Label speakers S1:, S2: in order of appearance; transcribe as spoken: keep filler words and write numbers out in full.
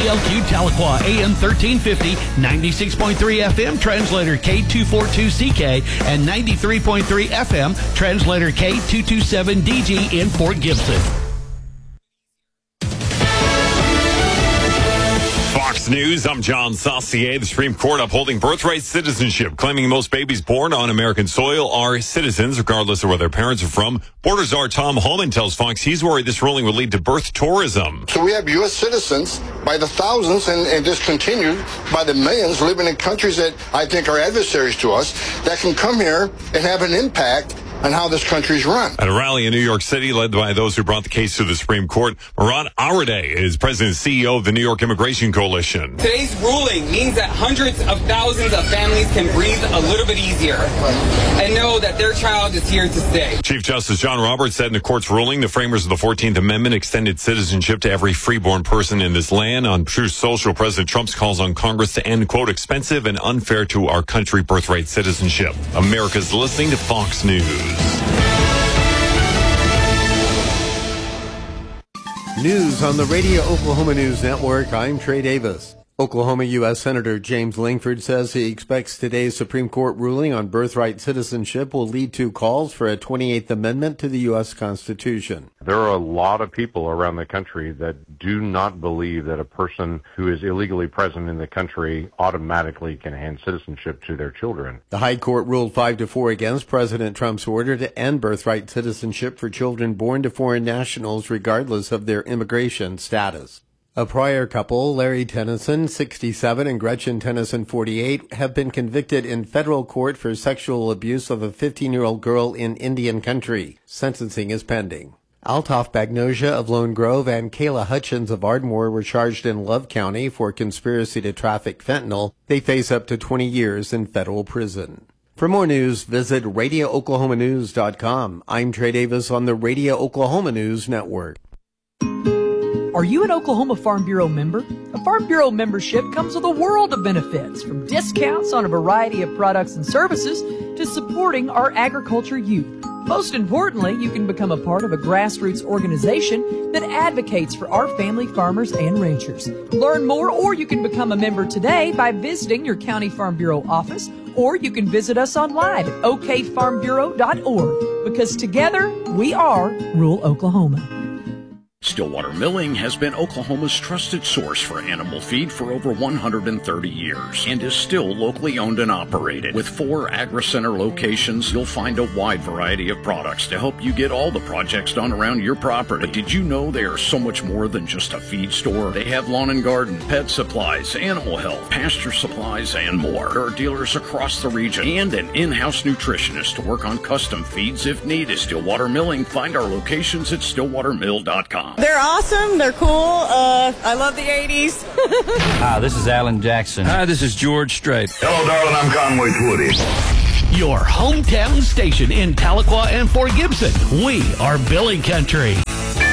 S1: L Q Tahlequah, A M thirteen fifty, ninety-six point three F M, translator K two forty-two C K, and ninety-three point three F M, translator K two twenty-seven D G in Fort Gibson.
S2: Fox News, I'm John Saucier. The Supreme Court upholding birthright citizenship, claiming most babies born on American soil are citizens, regardless of where their parents are from. Border czar Tom Homan tells Fox he's worried this ruling will lead to birth tourism.
S3: So we have U S citizens by the thousands and, and just continued by the millions living in countries that I think are adversaries to us that can come here and have an impact on how this country's run.
S2: At a rally in New York City led by those who brought the case to the Supreme Court, Murad Aradeh is president and C E O of the New York Immigration Coalition.
S4: Today's ruling means that hundreds of thousands of families can breathe a little bit easier and know that their child is here to stay.
S2: Chief Justice John Roberts said in the court's ruling, the framers of the fourteenth Amendment extended citizenship to every freeborn person in this land. On Truth Social, President Trump's calls on Congress to end, quote, expensive and unfair to our country birthright citizenship. America's listening to Fox News.
S5: News on the Radio Oklahoma News Network. I'm Trey Davis. Oklahoma U S Senator James Langford says he expects today's Supreme Court ruling on birthright citizenship will lead to calls for a twenty-eighth Amendment to the U S Constitution.
S6: There are a lot of people around the country that do not believe that a person who is illegally present in the country automatically can hand citizenship to their children.
S5: The High Court ruled five to four against President Trump's order to end birthright citizenship for children born to foreign nationals regardless of their immigration status. A prior couple, Larry Tennyson, sixty-seven, and Gretchen Tennyson, forty-eight, have been convicted in federal court for sexual abuse of a fifteen-year-old girl in Indian country. Sentencing is pending. Altaf Bagnosia of Lone Grove and Kayla Hutchins of Ardmore were charged in Love County for conspiracy to traffic fentanyl. They face up to twenty years in federal prison. For more news, visit radio oklahoma news dot com. I'm Trey Davis on the Radio Oklahoma News Network.
S7: Are you an Oklahoma Farm Bureau member? A Farm Bureau membership comes with a world of benefits, from discounts on a variety of products and services to supporting our agriculture youth. Most importantly, you can become a part of a grassroots organization that advocates for our family farmers and ranchers. Learn more, or you can become a member today by visiting your County Farm Bureau office, or you can visit us online at o k farm bureau dot org, because together we are rural Oklahoma.
S8: Stillwater Milling has been Oklahoma's trusted source for animal feed for over one hundred thirty years and is still locally owned and operated. With four Agri-Center locations, you'll find a wide variety of products to help you get all the projects done around your property. But did you know they are so much more than just a feed store? They have lawn and garden, pet supplies, animal health, pasture supplies, and more. There are dealers across the region and an in-house nutritionist to work on custom feeds if needed. Stillwater Milling. Find our locations at stillwater mill dot com.
S9: They're awesome. They're cool. Uh, I love the eighties.
S10: Hi, this is Alan Jackson.
S11: Hi, this is George Strait.
S12: Hello, darling. I'm Conway Twitty.
S1: Your hometown station in Tahlequah and Fort Gibson. We are Billy Country.